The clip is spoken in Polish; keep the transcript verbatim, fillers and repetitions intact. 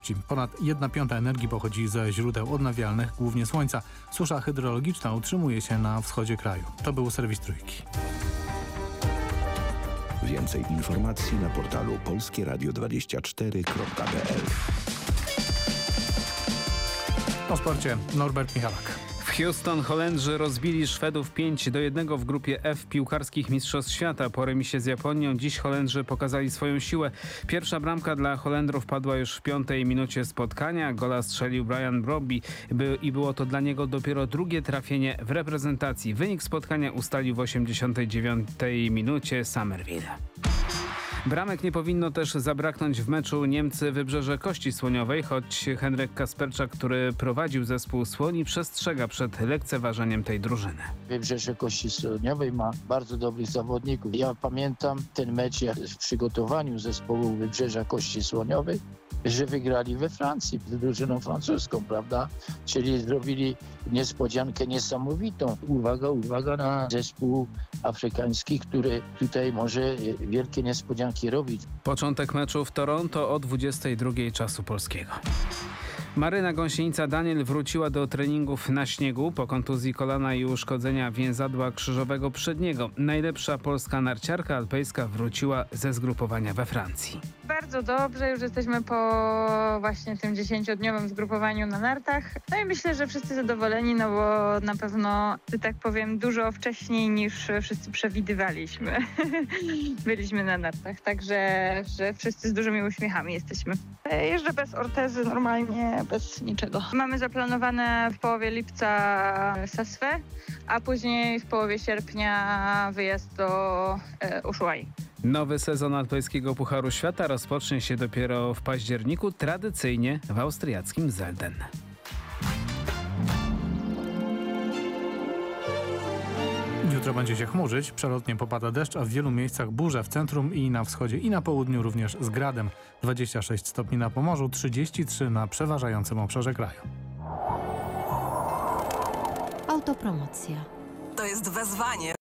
Ponad jedna piąta energii pochodzi ze źródeł odnawialnych, głównie słońca. Susza hydrologiczna utrzymuje się na wschodzie kraju. To był serwis Trójki. Więcej informacji na portalu polskie radio dwadzieścia cztery kropka p l. O sporcie Norbert Michalak. W Houston Holendrzy rozbili Szwedów pięć do jednego w grupie F piłkarskich Mistrzostw Świata. Po remisie z Japonią dziś Holendrzy pokazali swoją siłę. Pierwsza bramka dla Holendrów padła już w piątej minucie spotkania. Gola strzelił Brian Brobby by, i było to dla niego dopiero drugie trafienie w reprezentacji. Wynik spotkania ustalił w osiemdziesiątej dziewiątej minucie Summerville. Bramek nie powinno też zabraknąć w meczu Niemcy-Wybrzeże Kości Słoniowej, choć Henryk Kasperczak, który prowadził zespół Słoni, przestrzega przed lekceważeniem tej drużyny. Wybrzeże Kości Słoniowej ma bardzo dobrych zawodników. Ja pamiętam ten mecz jak w przygotowaniu zespołu Wybrzeża Kości Słoniowej, że wygrali we Francji z drużyną francuską, prawda? Czyli zrobili niespodziankę niesamowitą. Uwaga, uwaga na zespół afrykański, który tutaj może wielkie niespodzianki robić. Początek meczu w Toronto o dwudziestej drugiej czasu polskiego. Maryna Gąsienica-Daniel wróciła do treningów na śniegu po kontuzji kolana i uszkodzenia więzadła krzyżowego przedniego. Najlepsza polska narciarka alpejska wróciła ze zgrupowania we Francji. Bardzo dobrze, już jesteśmy po właśnie tym dziesięciodniowym zgrupowaniu na nartach. No i myślę, że wszyscy zadowoleni, no bo na pewno, że tak powiem, dużo wcześniej niż wszyscy przewidywaliśmy. Byliśmy na nartach, także że wszyscy z dużymi uśmiechami jesteśmy. Jeżdżę bez ortezy normalnie, bez niczego. Mamy zaplanowane w połowie lipca Saswę, a później w połowie sierpnia wyjazd do e, Ushuai. Nowy sezon alpejskiego Pucharu Świata rozpocznie się dopiero w październiku, tradycyjnie w austriackim Zelden. Jutro będzie się chmurzyć, przelotnie popada deszcz, a w wielu miejscach burze w centrum i na wschodzie i na południu również z gradem. dwadzieścia sześć stopni na Pomorzu, trzydzieści trzy na przeważającym obszarze kraju. Autopromocja. To jest wezwanie.